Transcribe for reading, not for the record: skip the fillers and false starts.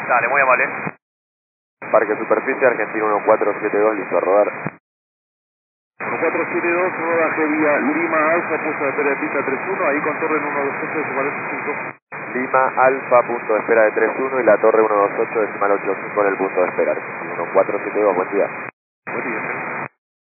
Dale, muy amable. Parque Superficie, Argentina 1472, listo a rodar. 1472, rodaje vía Lima Alfa, puesto de espera de pista 31, ahí con torre en 128 decimal 85. Lima Alfa, punto de espera de 31 y la torre 128 decimal 85 en el punto de espera. 1472, buen día. Buen día.